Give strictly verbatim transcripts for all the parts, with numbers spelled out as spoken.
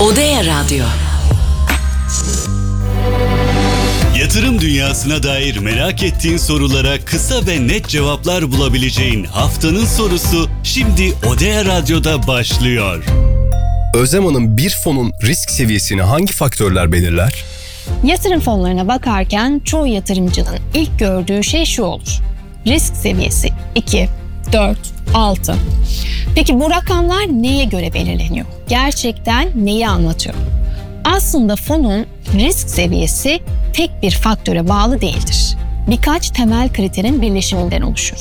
Odea Radyo. Yatırım dünyasına dair merak ettiğin sorulara kısa ve net cevaplar bulabileceğin haftanın sorusu şimdi Odea Radyo'da başlıyor. Özlem Hanım, bir fonun risk seviyesini hangi faktörler belirler? Yatırım fonlarına bakarken çoğu yatırımcının ilk gördüğü şey şu olur: risk seviyesi iki, dört, altı. Peki bu rakamlar neye göre belirleniyor? Gerçekten neyi anlatıyor? Aslında fonun risk seviyesi tek bir faktöre bağlı değildir. Birkaç temel kriterin birleşiminden oluşur.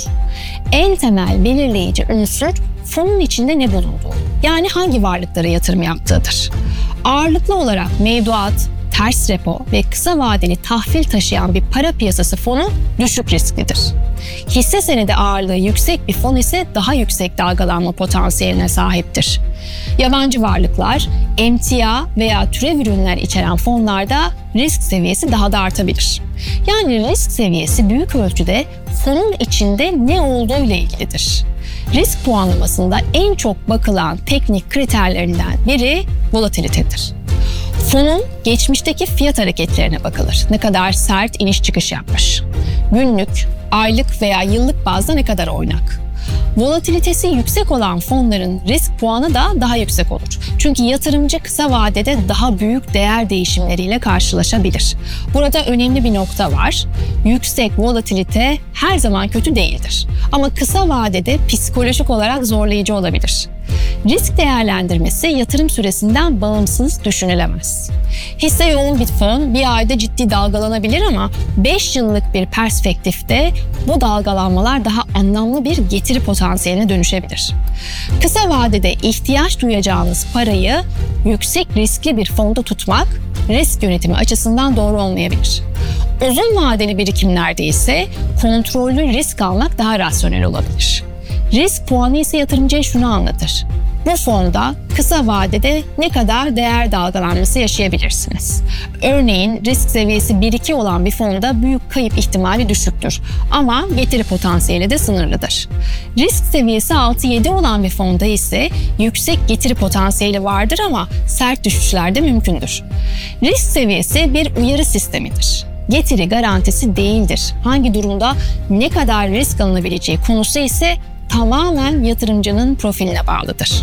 En temel belirleyici unsur fonun içinde ne bulunduğu, yani hangi varlıklara yatırım yaptığıdır. Ağırlıklı olarak mevduat, ters repo ve kısa vadeli tahvil taşıyan bir para piyasası fonu düşük risklidir. Hisse senedi ağırlığı yüksek bir fon ise daha yüksek dalgalanma potansiyeline sahiptir. Yabancı varlıklar, emtia veya türev ürünler içeren fonlarda risk seviyesi daha da artabilir. Yani risk seviyesi büyük ölçüde fonun içinde ne olduğu ile ilgilidir. Risk puanlamasında en çok bakılan teknik kriterlerinden biri volatilitedir. Fonun geçmişteki fiyat hareketlerine bakılır. Ne kadar sert iniş çıkış yapmış. Günlük, aylık veya yıllık bazda ne kadar oynak. Volatilitesi yüksek olan fonların risk puanı da daha yüksek olur. Çünkü yatırımcı kısa vadede daha büyük değer değişimleriyle karşılaşabilir. Burada önemli bir nokta var. Yüksek volatilite her zaman kötü değildir. Ama kısa vadede psikolojik olarak zorlayıcı olabilir. Risk değerlendirmesi yatırım süresinden bağımsız düşünülemez. Hisse yoğun bir fon bir ayda ciddi dalgalanabilir ama beş yıllık bir perspektifte bu dalgalanmalar daha anlamlı bir getiri potansiyeline dönüşebilir. Kısa vadede ihtiyaç duyacağınız parayı yüksek riskli bir fonda tutmak risk yönetimi açısından doğru olmayabilir. Uzun vadeli birikimlerde ise kontrollü risk almak daha rasyonel olabilir. Risk puanı ise yatırımcıya şunu anlatır: bu fonda kısa vadede ne kadar değer dalgalanması yaşayabilirsiniz. Örneğin risk seviyesi bir iki olan bir fonda büyük kayıp ihtimali düşüktür ama getiri potansiyeli de sınırlıdır. Risk seviyesi altı yedi olan bir fonda ise yüksek getiri potansiyeli vardır ama sert düşüşler de mümkündür. Risk seviyesi bir uyarı sistemidir. Getiri garantisi değildir. Hangi durumda ne kadar risk alınabileceği konusu ise tamamen yatırımcının profiline bağlıdır.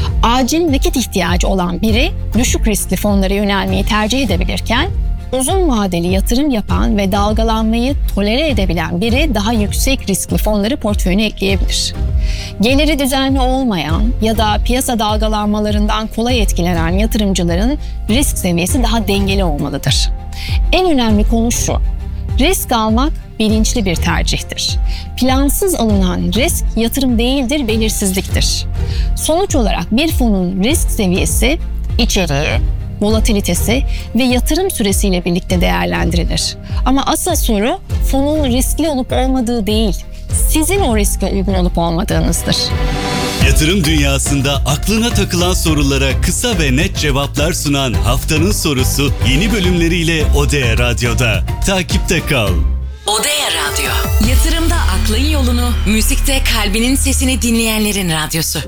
Acil nakit ihtiyacı olan biri düşük riskli fonlara yönelmeyi tercih edebilirken, uzun vadeli yatırım yapan ve dalgalanmayı tolere edebilen biri daha yüksek riskli fonları portföyüne ekleyebilir. Geliri düzenli olmayan ya da piyasa dalgalanmalarından kolay etkilenen yatırımcıların risk seviyesi daha dengeli olmalıdır. En önemli konu şu: risk almak bilinçli bir tercihtir. Plansız alınan risk yatırım değildir, belirsizliktir. Sonuç olarak bir fonun risk seviyesi, içeriği, volatilitesi ve yatırım süresiyle birlikte değerlendirilir. Ama asıl soru fonun riskli olup olmadığı değil, sizin o riske uygun olup olmadığınızdır. Yatırım dünyasında aklına takılan sorulara kısa ve net cevaplar sunan haftanın sorusu yeni bölümleriyle Odea Radyo'da. Takipte kal. Odea Radyo. Yatırımda aklın yolunu, müzikte kalbinin sesini dinleyenlerin radyosu.